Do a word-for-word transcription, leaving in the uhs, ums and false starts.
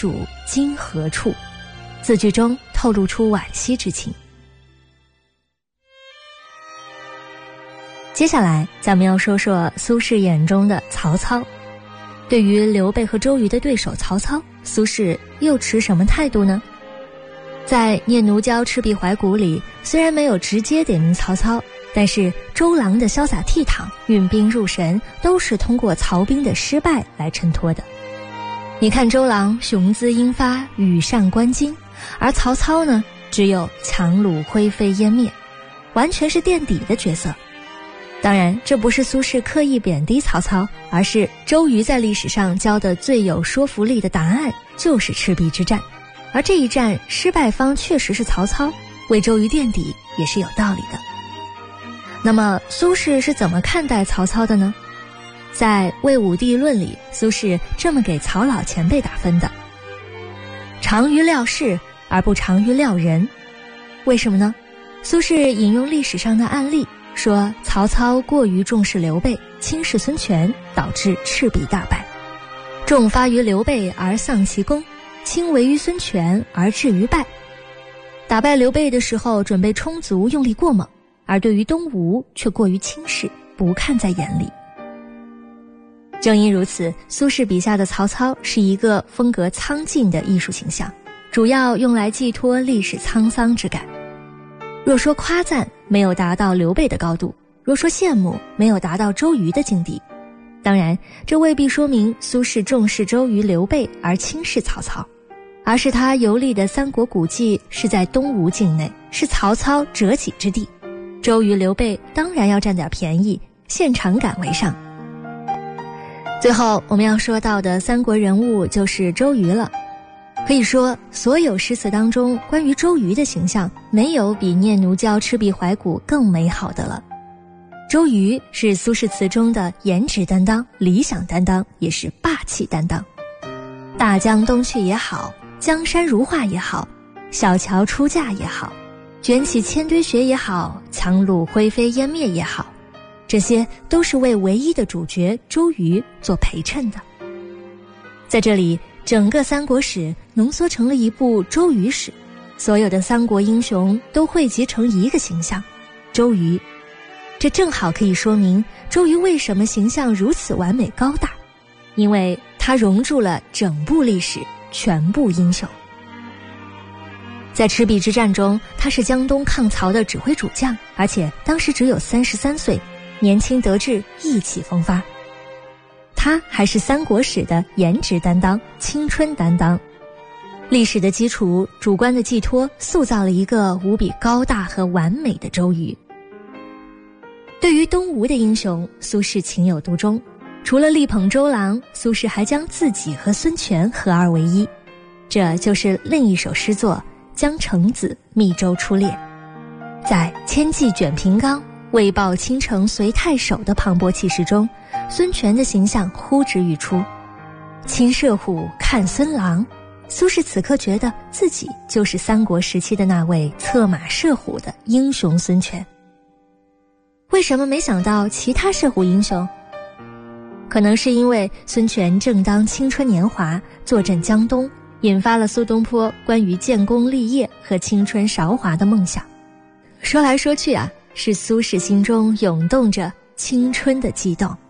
主今何处？字句中透露出惋惜之情。接下来咱们要说说苏轼眼中的曹操。对于刘备和周瑜的对手曹操，苏轼又持什么态度呢？在《念奴娇·赤壁怀古》里，虽然没有直接点名曹操，但是周郎的潇洒倜傥、运兵入神，都是通过曹兵的失败来衬托的。你看周郎雄姿英发，羽扇纶巾，而曹操呢，只有樯橹灰飞烟灭，完全是垫底的角色。当然，这不是苏轼刻意贬低曹操，而是周瑜在历史上交的最有说服力的答案就是赤壁之战，而这一战失败方确实是曹操，为周瑜垫底也是有道理的。那么苏轼是怎么看待曹操的呢？在《魏武帝论》里，苏轼这么给曹老前辈打分的：长于料事而不长于料人。为什么呢？苏轼引用历史上的案例，说曹操过于重视刘备，轻视孙权，导致赤壁大败；重发于刘备而丧其功，轻为于孙权而至于败。打败刘备的时候准备充足，用力过猛，而对于东吴却过于轻视，不看在眼里。正因如此，苏轼笔下的曹操是一个风格苍劲的艺术形象，主要用来寄托历史沧桑之感。若说夸赞，没有达到刘备的高度；若说羡慕，没有达到周瑜的境地。当然，这未必说明苏轼重视周瑜、刘备而轻视曹操，而是他游历的三国古迹是在东吴境内，是曹操折戟之地，周瑜、刘备当然要占点便宜，现场感为上。最后我们要说到的三国人物就是周瑜了。可以说，所有诗词当中关于周瑜的形象，没有比《念奴娇·赤壁怀古》更美好的了。周瑜是苏轼词中的颜值担当、理想担当，也是霸气担当。大江东去也好，江山如画也好，小乔出嫁也好，卷起千堆雪也好，樯橹灰飞烟灭也好，这些都是为唯一的主角周瑜做陪衬的。在这里，整个三国史浓缩成了一部周瑜史，所有的三国英雄都汇集成一个形象，周瑜。这正好可以说明周瑜为什么形象如此完美高大，因为他融入了整部历史，全部英雄。在赤壁之战中，他是江东抗曹的指挥主将，而且当时只有三十三岁，年轻得志，意气风发。他还是三国史的颜值担当、青春担当。历史的基础、主观的寄托，塑造了一个无比高大和完美的周瑜。对于东吴的英雄，苏轼情有独钟。除了力捧周郎，苏轼还将自己和孙权合二为一，这就是另一首诗作《江城子·密州出猎》。在千骑卷平冈，为报倾城随太守的磅礴气势中，孙权的形象呼之欲出。亲射虎，看孙郎，苏轼此刻觉得自己就是三国时期的那位策马射虎的英雄孙权。为什么没想到其他射虎英雄？可能是因为孙权正当青春年华，坐镇江东，引发了苏东坡关于建功立业和青春韶华的梦想。说来说去啊，是苏轼心中涌动着青春的激动。